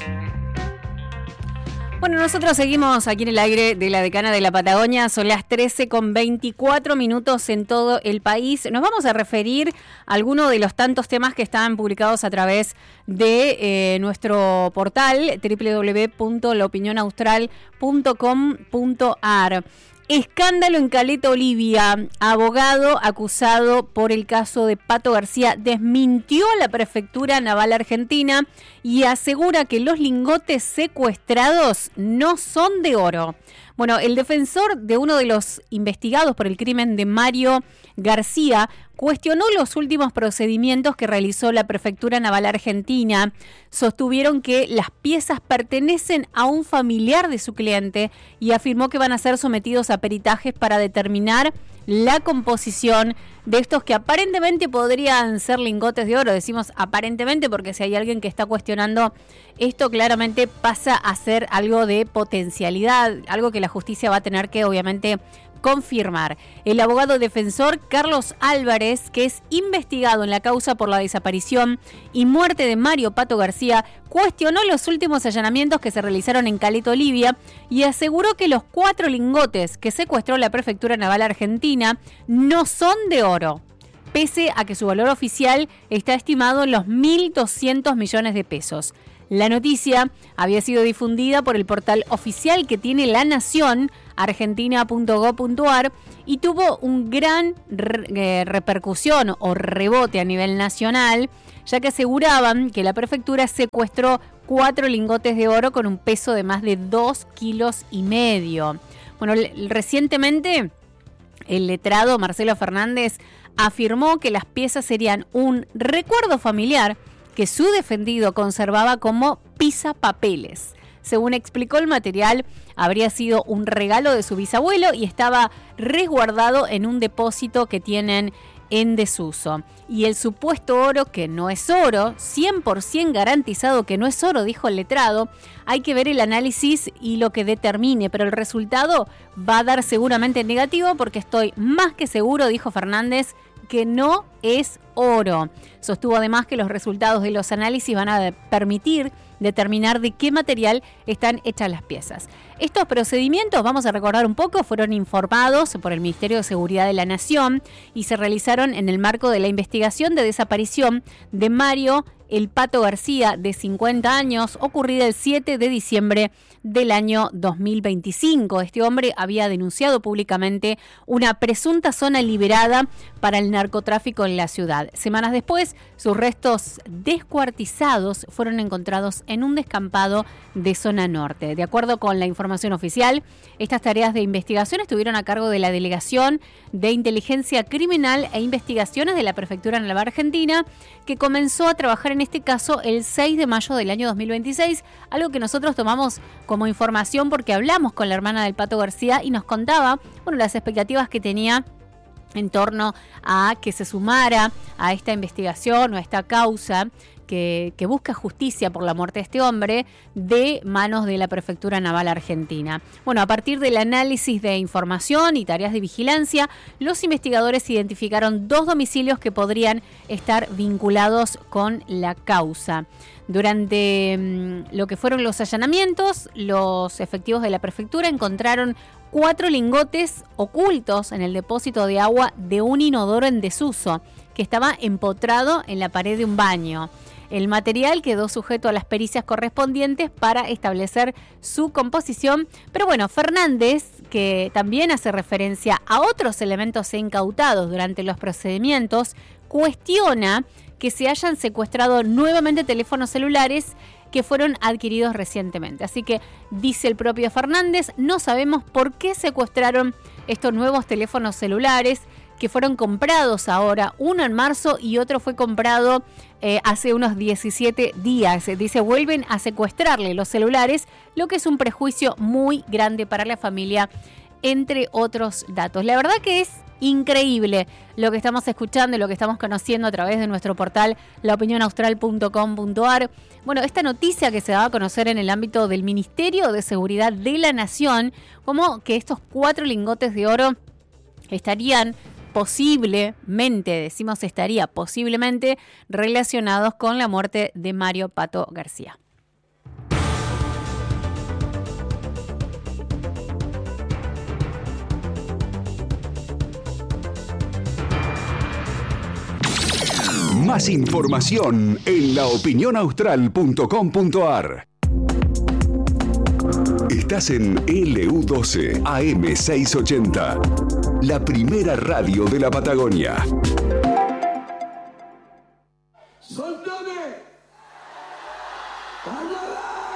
Bueno, nosotros seguimos aquí en el aire de la Decana de la Patagonia. Son las 13:24 en todo el país. Nos vamos a referir a algunos de los tantos temas que están publicados a través de nuestro portal www.laopinionaustral.com.ar. Escándalo en Caleta Olivia. Abogado acusado por el caso de Pato García desmintió a la Prefectura Naval Argentina y asegura que los lingotes secuestrados no son de oro. Bueno, el defensor de uno de los investigados por el crimen de Mario García cuestionó los últimos procedimientos que realizó la Prefectura Naval Argentina. Sostuvieron que las piezas pertenecen a un familiar de su cliente y afirmó que van a ser sometidos a peritajes para determinar la composición de estos que aparentemente podrían ser lingotes de oro. Decimos aparentemente porque si hay alguien que está cuestionando esto, claramente pasa a ser algo de potencialidad, algo que la justicia va a tener que obviamente confirmar. El abogado defensor Carlos Álvarez, que es investigado en la causa por la desaparición y muerte de Mario Pato García, cuestionó los últimos allanamientos que se realizaron en Caleta Olivia y aseguró que los 4 lingotes que secuestró la Prefectura Naval Argentina no son de oro, pese a que su valor oficial está estimado en los 1.200 millones de pesos. La noticia había sido difundida por el portal oficial que tiene La Nación, argentina.gov.ar, y tuvo un gran repercusión o rebote a nivel nacional, ya que aseguraban que la prefectura secuestró 4 lingotes de oro con un peso de más de 2,5 kilos. Bueno, recientemente el letrado Marcelo Fernández afirmó que las piezas serían un recuerdo familiar que su defendido conservaba como pisapapeles. Según explicó, el material habría sido un regalo de su bisabuelo y estaba resguardado en un depósito que tienen en desuso. Y el supuesto oro, que no es oro, 100% garantizado que no es oro, dijo el letrado, hay que ver el análisis y lo que determine, pero el resultado va a dar seguramente negativo porque estoy más que seguro, dijo Fernández, que no es oro. Sostuvo además que los resultados de los análisis van a permitir determinar de qué material están hechas las piezas. Estos procedimientos, vamos a recordar un poco, fueron informados por el Ministerio de Seguridad de la Nación y se realizaron en el marco de la investigación de desaparición de Mario El Pato García, de 50 años, ocurrida el 7 de diciembre del año 2025. Este hombre había denunciado públicamente una presunta zona liberada para el narcotráfico en la ciudad. Semanas después, sus restos descuartizados fueron encontrados en un descampado de zona norte. De acuerdo con la información oficial, estas tareas de investigación estuvieron a cargo de la Delegación de Inteligencia Criminal e Investigaciones de la Prefectura Naval Argentina, que comenzó a trabajar en este caso el 6 de mayo del año 2026, algo que nosotros tomamos como información porque hablamos con la hermana del Pato García y nos contaba, las expectativas que tenía en torno a que se sumara a esta investigación o a esta causa que busca justicia por la muerte de este hombre de manos de la Prefectura Naval Argentina. Bueno, a partir del análisis de información y tareas de vigilancia, los investigadores identificaron 2 domicilios que podrían estar vinculados con la causa. Durante lo que fueron los allanamientos, los efectivos de la prefectura encontraron 4 lingotes ocultos en el depósito de agua de un inodoro en desuso, que estaba empotrado en la pared de un baño. El material quedó sujeto a las pericias correspondientes para establecer su composición. Pero Fernández, que también hace referencia a otros elementos incautados durante los procedimientos, cuestiona que se hayan secuestrado nuevamente teléfonos celulares que fueron adquiridos recientemente. Así que, dice el propio Fernández, no sabemos por qué secuestraron estos nuevos teléfonos celulares que fueron comprados ahora, uno en marzo y otro fue comprado hace unos 17 días. Dice, vuelven a secuestrarle los celulares, lo que es un prejuicio muy grande para la familia, entre otros datos. La verdad que es increíble lo que estamos escuchando y lo que estamos conociendo a través de nuestro portal laopinionaustral.com.ar. Esta noticia que se daba a conocer en el ámbito del Ministerio de Seguridad de la Nación, como que estos 4 lingotes de oro estarían posiblemente relacionados con la muerte de Mario Pato García. Más información en laopinionaustral.com.ar. Estás en LU12 AM680, la primera radio de la Patagonia. ¡Soltame! ¡Cállala!